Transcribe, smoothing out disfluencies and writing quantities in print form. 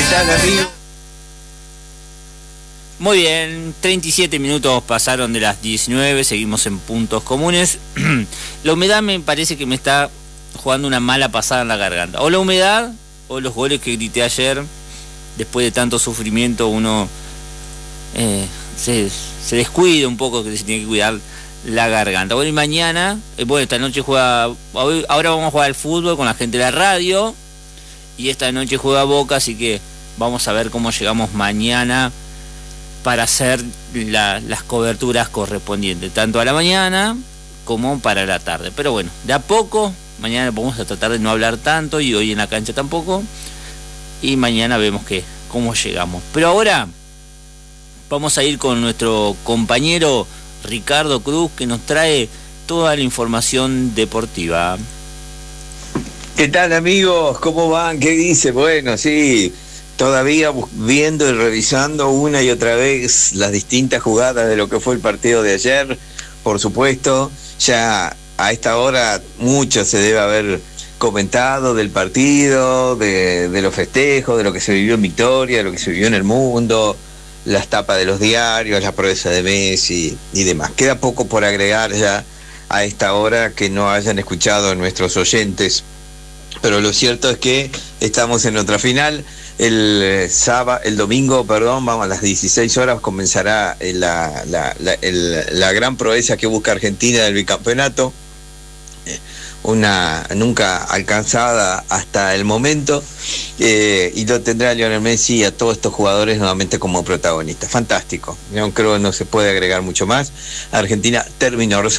tal, amigo? Muy bien, 37 minutos pasaron de las 19, seguimos en puntos comunes. La humedad me parece que me está jugando una mala pasada en la garganta. O la humedad, o los goles que grité ayer. Después de tanto sufrimiento, uno se descuida un poco, que se tiene que cuidar la garganta. Bueno, y mañana, esta noche ahora vamos a jugar al fútbol con la gente de la radio. Y esta noche juega Boca, así que vamos a ver cómo llegamos mañana para hacer las coberturas correspondientes, tanto a la mañana como para la tarde. Pero bueno, de a poco, mañana vamos a tratar de no hablar tanto, y hoy en la cancha tampoco, y mañana vemos cómo llegamos. Pero ahora vamos a ir con nuestro compañero Ricardo Cruz, que nos trae toda la información deportiva. ¿Qué tal, amigos? ¿Cómo van? ¿Qué dice? Bueno, sí, todavía viendo y revisando una y otra vez las distintas jugadas de lo que fue el partido de ayer. Por supuesto, ya a esta hora mucho se debe haber comentado del partido, de los festejos, de lo que se vivió en Victoria, de lo que se vivió en el mundo, las tapas de los diarios, la proeza de Messi y demás. Queda poco por agregar ya a esta hora que no hayan escuchado nuestros oyentes, pero lo cierto es que estamos en otra final. El domingo, vamos, a las 16 horas comenzará la gran proeza que busca Argentina del bicampeonato, una nunca alcanzada hasta el momento, y lo tendrá Lionel Messi y a todos estos jugadores nuevamente como protagonistas. Fantástico, yo creo que no se puede agregar mucho más. Argentina terminó